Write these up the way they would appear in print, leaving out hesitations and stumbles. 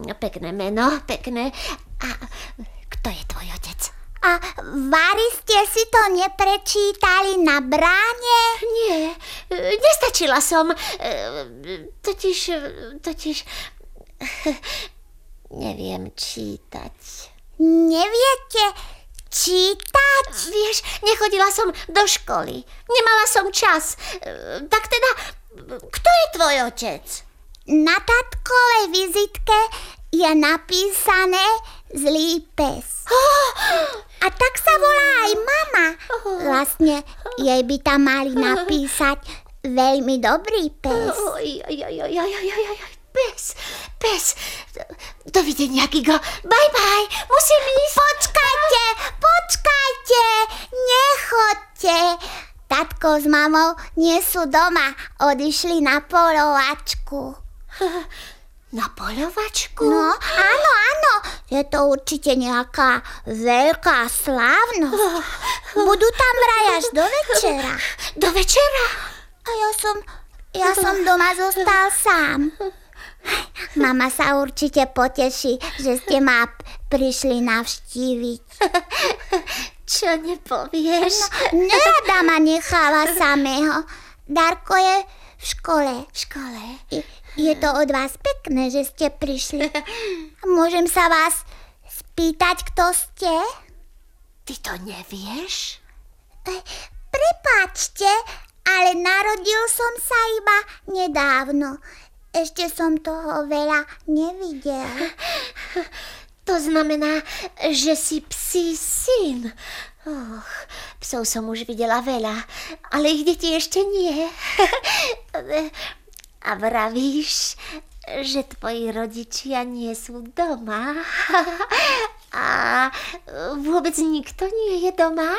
Pekné meno, pekné. A kto je tvoj otec? A Vary, ste si to neprečítali na bráne? Nie, nestačila som. Totiž... Neviem čítať. Neviete čítať? Vieš, nechodila som do školy. Nemala som čas. Tak teda, kto je tvoj otec? Na tatkovej vizitke je napísané Zlý pes. A tak sa volá aj mama. Vlastne jej by tam mali napísať Veľmi dobrý pes. Pes. Dovidenia, Gigo. Bye, musím ísť. Počkajte, nechoďte. Tatko s mamou nie sú doma, odišli na polovačku. Na polovačku? No, áno, je to určite nejaká veľká slávnosť. Budú tam vraj až do večera. Do večera? A ja som doma zostal sám. Mama sa určite poteší, že ste ma prišli navštíviť. Čo nepovieš? No, nerada ma necháva samého. Darko je v škole. V škole? Je to od vás pekné, že ste prišli. Môžem sa vás spýtať, kto ste? Ty to nevieš? Prepáčte, ale narodil som sa iba nedávno. Ešte som toho veľa nevidel. To znamená, že si psí syn. Psov som už videla veľa, ale ich deti ešte nie. A vravíš, že tvoji rodičia nie sú doma? A vôbec nikto nie je doma?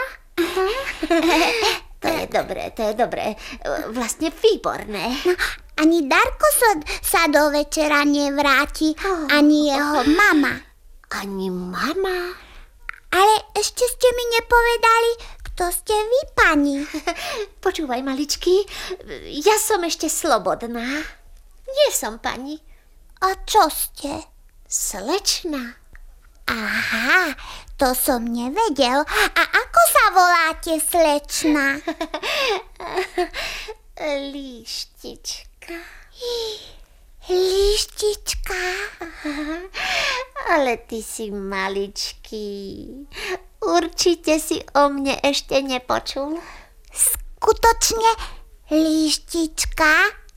To je dobré. Vlastne výborné. No, ani Darko sa do večera nevráti, ani jeho mama. Ani mama? Ale ešte ste mi nepovedali, kto ste vy, pani. Počúvaj, maličký, ja som ešte slobodná. Nie som pani. A čo ste? Slečna. Aha, to som nevedel. A ako sa voláte, slečna? Líštička. Líštička? Ale ty si maličký. Určite si o mne ešte nepočul. Skutočne líštička?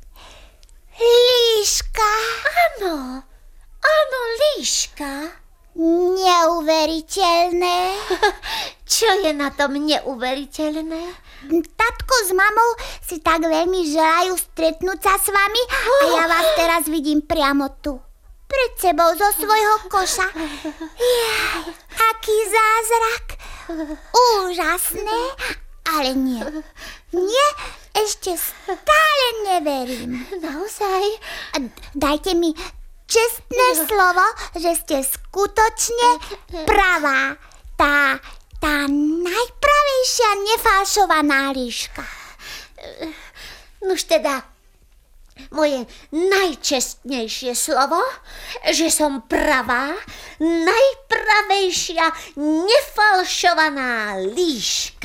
Líška? Áno, líška. Neuveriteľné. Čo je na tom neuveriteľné? Tatko s mamou si tak veľmi želajú stretnúť sa s vami a ja vás teraz vidím priamo tu. Pred sebou zo svojho koša. Jaj, aký zázrak. Úžasné, ale nie. Nie, ešte stále neverím. Naozaj? Dajte mi čestné slovo, že ste skutočne pravá. Tá najpravejšia nefalšovaná líška. Nuž teda, moje najčestnejšie slovo, že som pravá, najpravejšia nefalšovaná líška.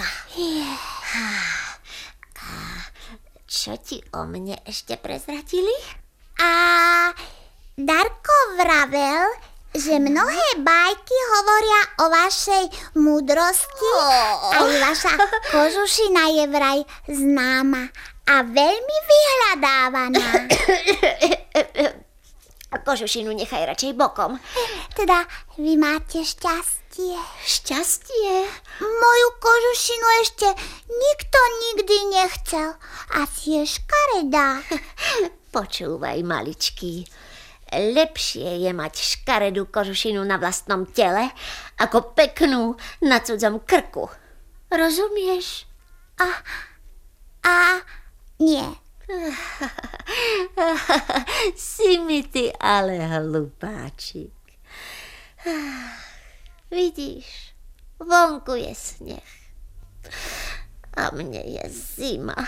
A čo ti o mne ešte prezradili? A Darko vravel, že mnohé bajky hovoria o vašej múdrosti. Aj vaša kožušina je vraj známa a veľmi vyhľadávaná. Kožušinu nechaj radšej bokom. Teda vy máte šťastie. Šťastie? Moju kožušinu ešte nikto nikdy nechcel. Asi je škaredá. Počúvaj, maličký. Lepšie je mať škaredú kožušinu na vlastnom tele, ako peknú na cudzom krku. Rozumieš? A nie. Si mi ty ale hlupáčik. Vidíš, vonku je sneh a mne je zima.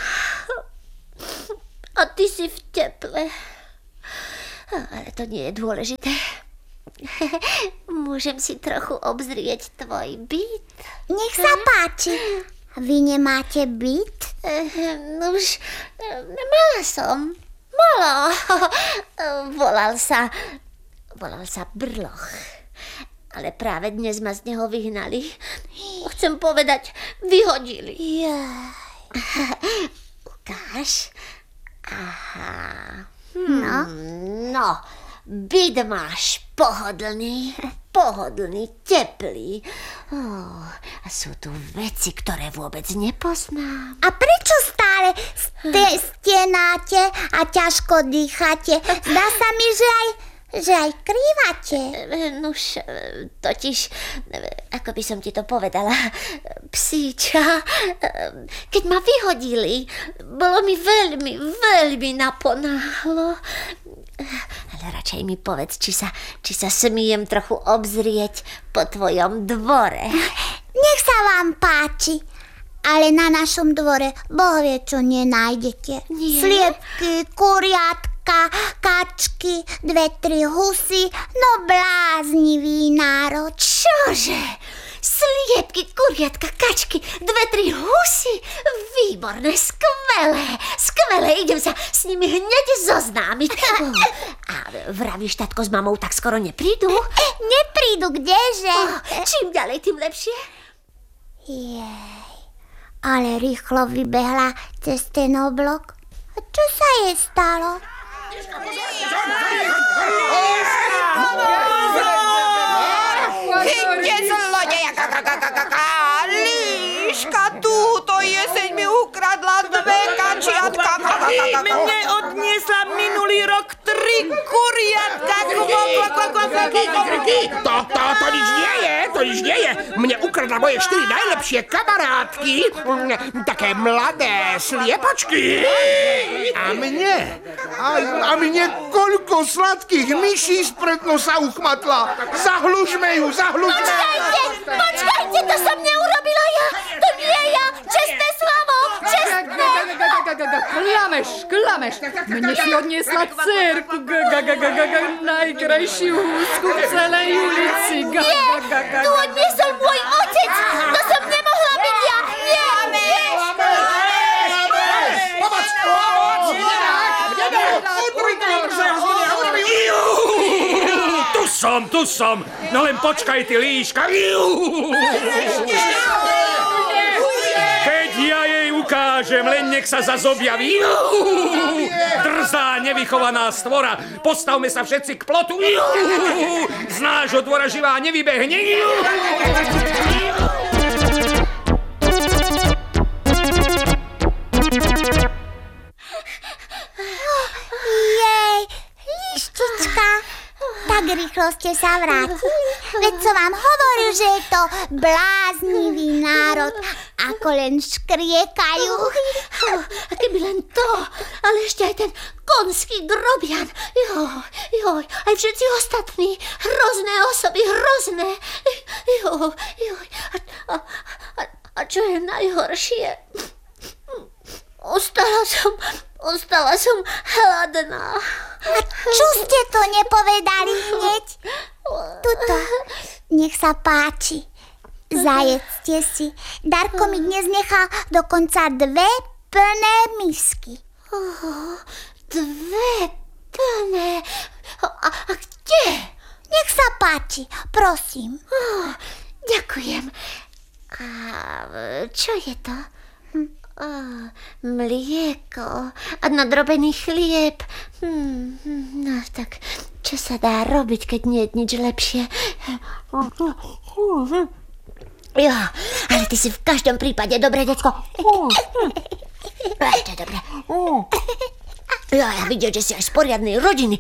A ty si v teple. Ale to nie je dôležité. Môžem si trochu obzrieť tvoj byt? Nech sa páči. Vy nemáte byt? Už mala som. Mala. Volal sa Brloch. Ale práve dnes ma z neho vyhnali. Chcem povedať, vyhodili. Ukáž. Aha. No, byt máš pohodlný, teplý. A sú tu veci, ktoré vôbec nepoznám. A prečo stále stenáte a ťažko dýchate? Zdá sa mi, že aj krývate. Nuž, totiž, ako by som ti to povedala, psíča, keď ma vyhodili, bolo mi veľmi, veľmi naponáhlo. Ale radšej mi povedz, či sa smiem trochu obzrieť po tvojom dvore. Nech sa vám páči. Ale na našom dvore Boh vie, čo nenájdete. Nie? Sliepky, kuriatka, kačky, 2-3 husy, no bláznivý národ. Čože? Sliepky, kuriatka, kačky, 2-3 husy? Výborné, skvelé, idem sa s nimi hneď zoznámiť. A vravíš, tatko s mamou tak skoro neprídu? Neprídu, kdeže? Čím ďalej, tým lepšie. Ale rýchlo vybehla cez ten oblok. A čo sa jej stalo? Chyťte zlodeja! Líška, túto jeseň mi ukradla 2 kačiatka. Mne odniesla minulý rok 3 kuriatka. To nič nie je. Mne ukradla moje 4 najlepšie kamarátky. Také mladé sliepočky. A mne koľko sladkých myší spred nosa uchmatla. Zahlužme ju. Počkajte, to som neurobila ja. To nie ja. Čestné slovo, čestné. Klameš. Mne si odniesla dcerku. Najkrajšiu húsku v celej ulici. Tu odniesol môj otec. To som nemohla byť ja. Nie. Tu som. No len počkaj, ty líška. Keď ja jej ukážem, len nech sa zas objaví. Drzá, nevychovaná stvora. Postavme sa všetci k plotu. Z nášho dvora živá nevybehne. Líštička, tak rýchlo ste sa vrátili. Veď som vám hovoril, že je to bláznivý národ, ako len škriekajú. A keby len to, ale ešte aj ten konský grobian. Joj, aj všetci ostatní. Hrozné osoby, hrozné. Joj. A čo je najhoršie? Ostala som hladná. A čo ste to nepovedali hneď? Tuto, nech sa páči. Zajedzte si. Darko mi dnes nechal dokonca 2 plné misky. 2 plné? A kde? Nech sa páči, prosím. Ďakujem. A čo je to? Mlieko a nadrobený chlieb. No tak, čo sa dá robiť, keď nie je nič lepšie? Jo, ale ty si v každom prípade dobré decko. To je dobré. Ja vidieť, že si aj z poriadnej rodiny.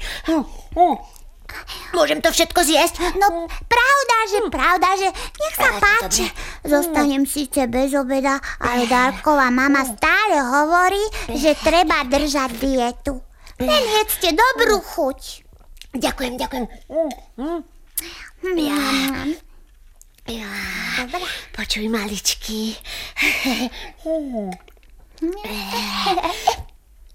Môžem to všetko zjesť? No, pravda, že nech sa páči. Zostanem síce bez obeda, ale Darková mama stále hovorí, že treba držať dietu. Len jedzte dobrú chuť. Ďakujem. Ja. Počuj, maličký.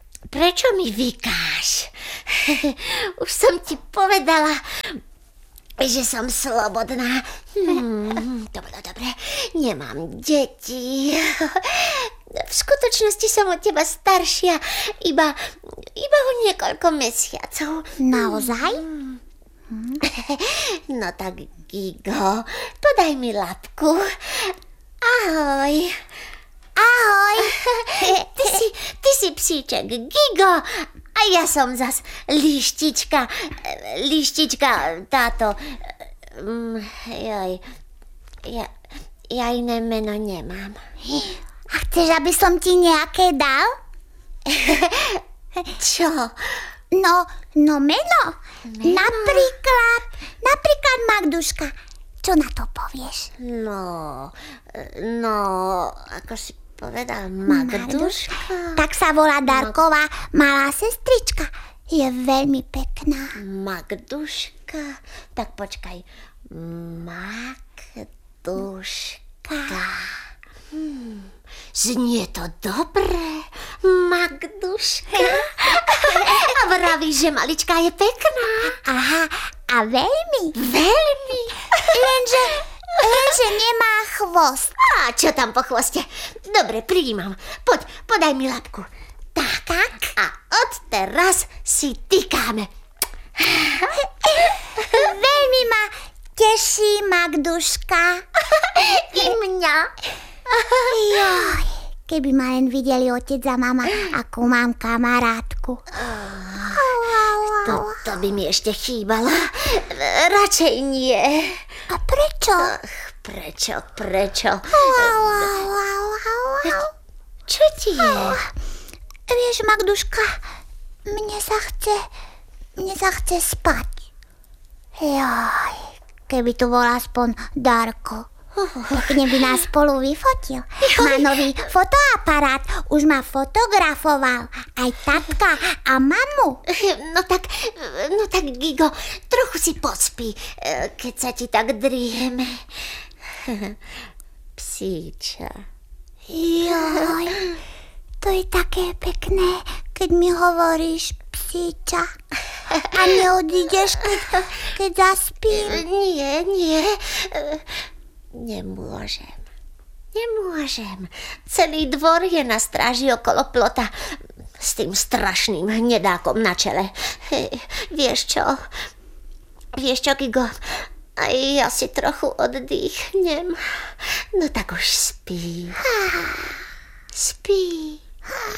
Prečo mi vykáš? Už som ti povedala, že som slobodná. To bolo dobre. Nemám deti. V skutočnosti som od teba staršia iba o niekoľko mesiacov. Naozaj? No tak, Gigo, podaj mi labku. Ahoj. Ahoj. Ty si psíček Gigo a ja som zas líštička. Líštička táto. Ja iné meno nemám. A chceš, aby som ti nejaké dal? Čo? No meno. Napríklad Magduška. Čo na to povieš? No, ako si povedal, Magduška? Tak sa volá Darková malá sestrička. Je veľmi pekná. Magduška? Tak počkaj. Magduška. Znie to dobre, Magduška. A vravíš, že malička je pekná. Aha, a veľmi. Veľmi. Lenže nemá chvost. A čo tam po chvoste? Dobre, prijímam. Podaj mi labku. Tak. A odteraz si tykáme. Veľmi ma teší Magduška. I mňa. Joj, keby ma len videli otec a mama, ako mám kamarátku. To by mi ešte chýbalo. Radšej nie. A prečo? Prečo? Čo ti je? Vieš, Magduška, mne sa chce spať. Joj, keby tu bol aspoň Darko. Pekne by nás spolu vyfotil. Má nový fotoaparát, už ma fotografoval. Aj tatka a mamu. No tak, Gigo, trochu si pospí, keď sa ti tak drieme. Psíča. Joj, to je také pekné, keď mi hovoríš psíča. A neodídeš, keď zaspím. Nie. Nemôžem. Celý dvor je na stráži okolo plota s tým strašným hnedákom na čele. Vieš čo, Gigo, aj ja si trochu oddychnem. No tak už spí.